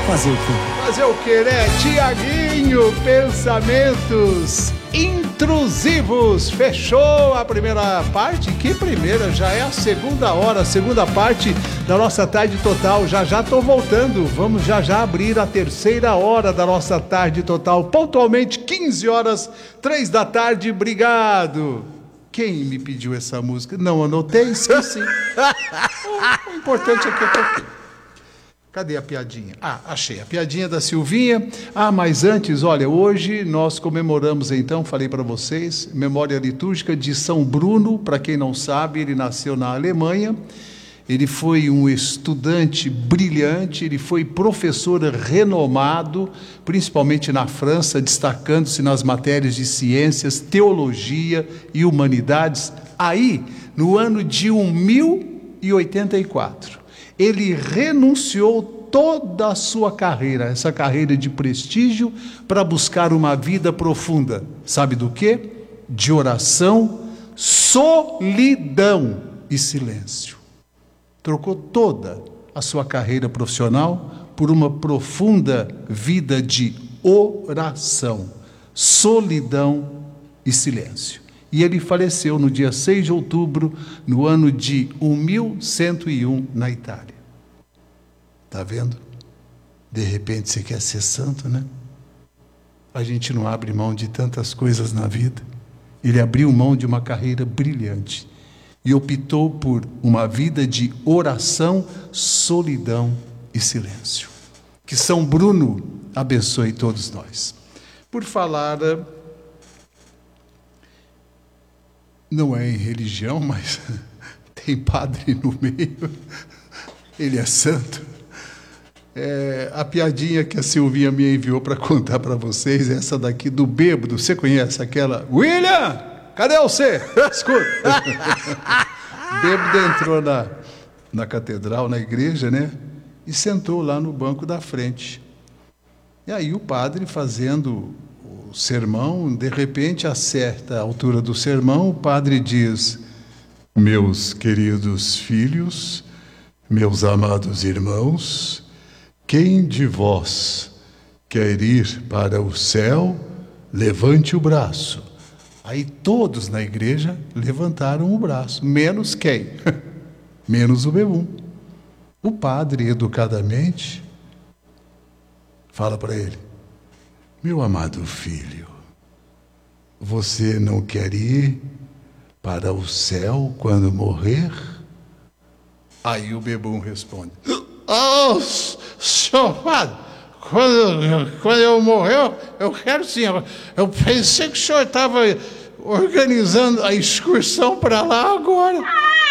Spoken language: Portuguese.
Fazer o quê? Fazer o quê, né? Tiaguinho, pensamentos intrusivos. Fechou a primeira parte. Que primeira? Já é a segunda hora, a segunda parte da nossa tarde total. Já tô voltando. Vamos já abrir a terceira hora da nossa tarde total. Pontualmente 15 horas, 3 da tarde. Obrigado. Quem me pediu essa música? Não anotei, esqueci. O importante é que eu toquei. Cadê a piadinha? Achei. A piadinha da Silvinha. Mas antes, olha, hoje nós comemoramos então, falei para vocês, memória litúrgica de São Bruno. Para quem não sabe, ele nasceu na Alemanha. Ele foi um estudante brilhante, ele foi professor renomado, principalmente na França, destacando-se nas matérias de ciências, teologia e humanidades. Aí, no ano de 1084, ele renunciou toda a sua carreira, essa carreira de prestígio, para buscar uma vida profunda. Sabe do quê? De oração, solidão e silêncio. Trocou toda a sua carreira profissional por uma profunda vida de oração, solidão e silêncio. E ele faleceu no dia 6 de outubro, no ano de 1101, na Itália. Está vendo? De repente você quer ser santo, né? A gente não abre mão de tantas coisas na vida. Ele abriu mão de uma carreira brilhante e optou por uma vida de oração, solidão e silêncio. Que São Bruno abençoe todos nós. Por falar, não é em religião, mas tem padre no meio, ele é santo. A piadinha que a Silvinha me enviou para contar para vocês, essa daqui do bêbado. Você conhece aquela? William! Cadê você? Escuta. Bêbado entrou na catedral, na igreja, né? E sentou lá no banco da frente. E aí o padre fazendo o sermão, de repente, a certa altura do sermão, o padre diz: meus queridos filhos, meus amados irmãos, quem de vós quer ir para o céu, levante o braço. Aí todos na igreja levantaram o braço, menos quem? Menos o bebum. O padre, educadamente, fala para ele: meu amado filho, você não quer ir para o céu quando morrer? Aí o bebum responde: senhor padre, quando eu morrer, eu quero sim. Eu pensei que o senhor estava organizando a excursão para lá agora.